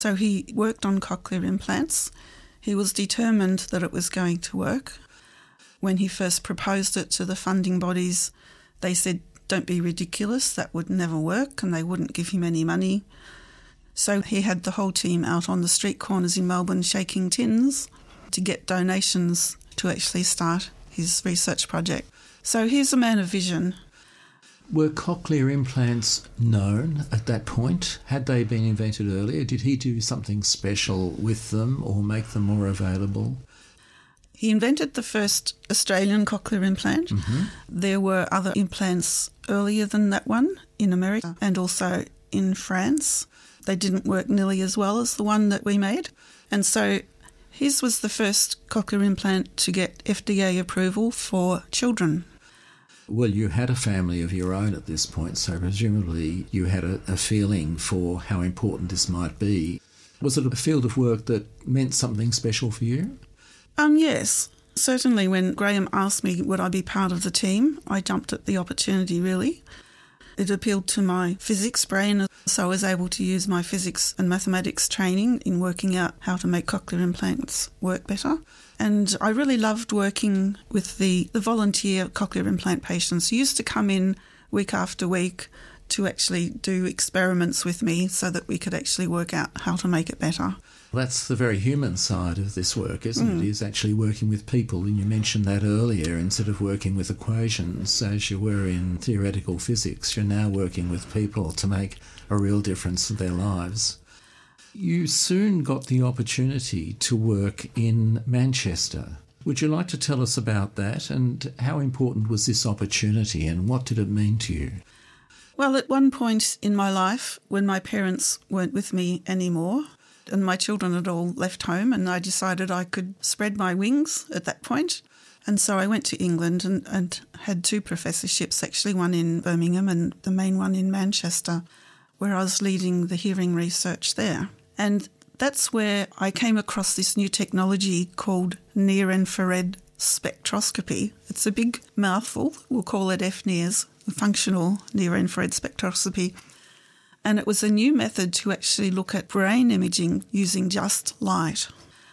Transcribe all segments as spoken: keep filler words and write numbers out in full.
So he worked on cochlear implants. He was determined that it was going to work. When he first proposed it to the funding bodies, they said, "Don't be ridiculous, that would never work," and they wouldn't give him any money. So he had the whole team out on the street corners in Melbourne shaking tins to get donations to actually start his research project. So he's a man of vision. Were cochlear implants known at that point? Had they been invented earlier? Did he do something special with them or make them more available? He invented the first Australian cochlear implant. Mm-hmm. There were other implants earlier than that one in America and also in France. They didn't work nearly as well as the one that we made. And so his was the first cochlear implant to get F D A approval for children. Well, you had a family of your own at this point, so presumably you had a, a feeling for how important this might be. Was it a field of work that meant something special for you? Um, yes. Certainly when Graham asked me would I be part of the team, I jumped at the opportunity, really. It appealed to my physics brain, so I was able to use my physics and mathematics training in working out how to make cochlear implants work better. And I really loved working with the, the volunteer cochlear implant patients who used to come in week after week to actually do experiments with me so that we could actually work out how to make it better. That's the very human side of this work, isn't Mm. it? Is actually working with people. And you mentioned that earlier. Instead of working with equations as you were in theoretical physics, you're now working with people to make a real difference in their lives. You soon got the opportunity to work in Manchester. Would you like to tell us about that and how important was this opportunity and what did it mean to you? Well, at one point in my life, when my parents weren't with me anymore and my children had all left home, and I decided I could spread my wings at that point. And so I went to England and, and had two professorships, actually one in Birmingham and the main one in Manchester, where I was leading the hearing research there. And that's where I came across this new technology called near-infrared spectroscopy. It's a big mouthful. We'll call it F NIRS, functional near-infrared spectroscopy. And it was a new method to actually look at brain imaging using just light.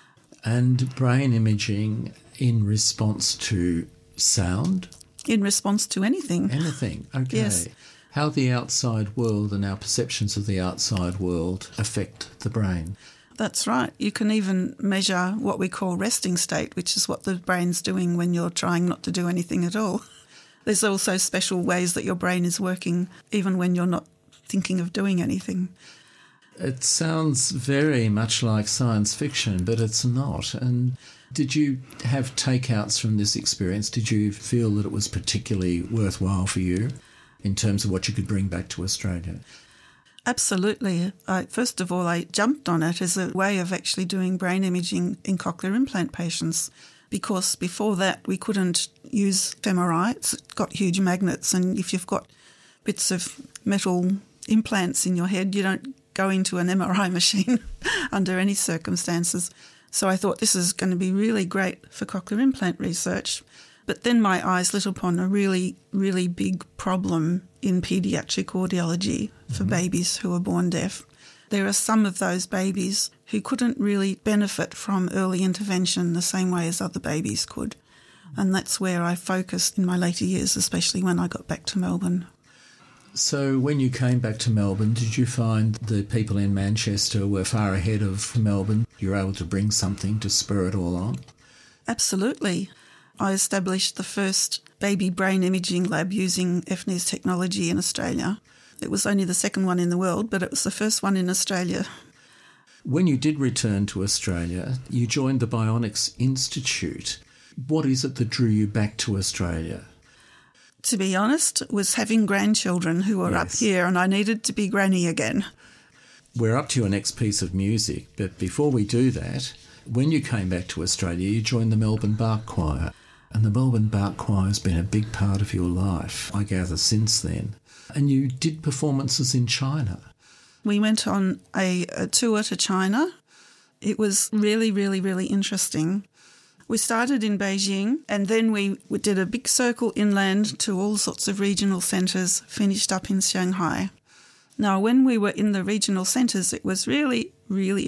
And brain imaging in response to sound? In response to anything. Anything, okay. Yes. How the outside world and our perceptions of the outside world affect the brain. That's right. You can even measure what we call resting state, which is what the brain's doing when you're trying not to do anything at all. There's also special ways that your brain is working even when you're not thinking of doing anything. It sounds very much like science fiction, but it's not. And did you have takeouts from this experience? Did you feel that it was particularly worthwhile for you in terms of what you could bring back to Australia? Absolutely. I, first of all, I jumped on it as a way of actually doing brain imaging in cochlear implant patients, because before that we couldn't use fMRI. It's got huge magnets, and if you've got bits of metal implants in your head, you don't go into an M R I machine under any circumstances. So I thought this is going to be really great for cochlear implant research. But then my eyes lit upon a really, really big problem in paediatric audiology for mm-hmm. babies who are born deaf. There are some of those babies who couldn't really benefit from early intervention the same way as other babies could. And that's where I focused in my later years, especially when I got back to Melbourne. So when you came back to Melbourne, did you find the people in Manchester were far ahead of Melbourne? You were able to bring something to spur it all on? Absolutely. I established the first baby brain imaging lab using F NIRS technology in Australia. It was only the second one in the world, but it was the first one in Australia. When you did return to Australia, you joined the Bionics Institute. What is it that drew you back to Australia? To be honest, it was having grandchildren who were yes. up here, and I needed to be granny again. We're up to your next piece of music, but before we do that, when you came back to Australia, you joined the Melbourne Bark Choir. And the Melbourne Bark Choir has been a big part of your life, I gather, since then. And you did performances in China. We went on a, a tour to China. It was really, really, really interesting. We started in Beijing, and then we, we did a big circle inland to all sorts of regional centres, finished up in Shanghai. Now, when we were in the regional centres, it was really, really